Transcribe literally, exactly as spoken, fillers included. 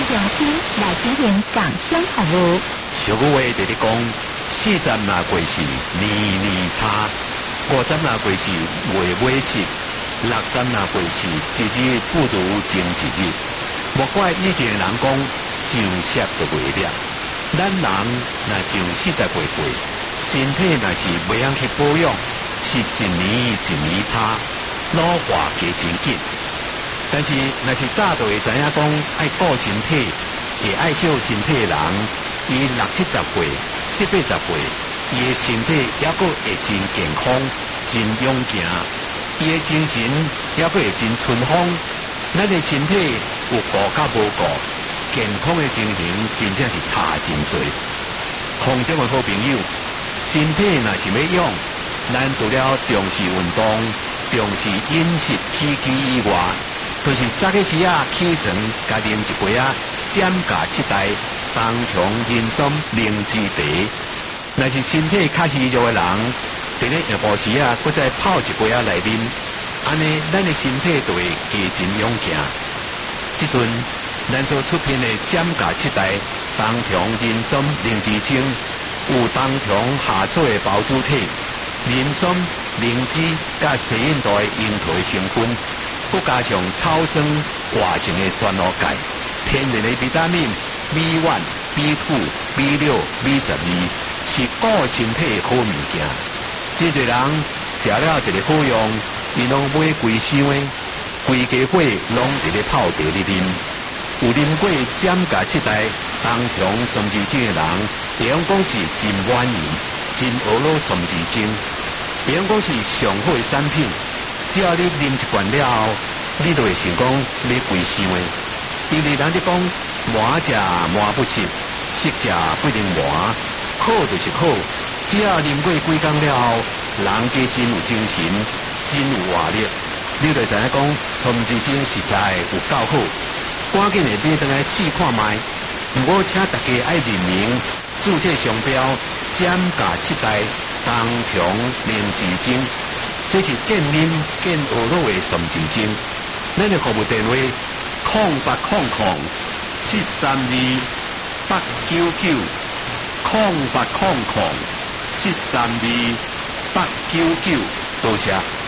中心来进行共享服务。 俗语话就是讲，四十那过时年年差，五十那过时月月息，六十那过时一日不如前一日。莫怪以前人讲上色就袂了，咱人若上四十岁过，身体若是袂晓去保养，是一年一年差，老化加真紧。但是若是早就会知影讲爱顾身体，也爱惜身体的人，伊六七十岁、七八十岁，伊的身体还阁会真健康、真勇健，伊的精神还阁会真春风。咱的身体有顾甲无顾，健康的情形真正是差真多。空中的好朋友，身体若是要养，咱除了重视运动、重视饮食起居以外，就是早起时啊起床，加啉一杯啊减价七代冬虫人参灵芝茶。若是身体较虚弱的人，伫咧下晡时啊，搁再泡一杯啊来啉，安尼咱的身体就会加真勇健。即阵咱所出品的减价七代冬虫人参灵芝精，有冬虫夏草的包主体，人参、灵芝甲细印度的樱桃成分。佮加上超酸活性的酸露钙，天然的维他命 B 一、B 二、B 六、B 十二，是顾身体的好物件。真侪人食了一个好用，伊拢买规箱的，规家伙拢伫咧泡茶咧啉。有啉过减价七代冬虫参枝精的人，会用讲是真满意，真俄罗参枝精，会用讲是上好的产品。只要你啉一罐了后，你就会想讲买规箱的，因为人哋讲满食满不吃，食食不能满，好就是好。只要啉过几工了后，人家真有精神，真有活力，你就知影讲参枝精实在有够好，赶紧的买回来试看卖。不过请大家爱认明注册商标减价七代冬虫灵芝精。这是健啉健学乐的参枝精，咱的服务电话：空八空空七三二八九九，空八空空七三二八九九，多谢。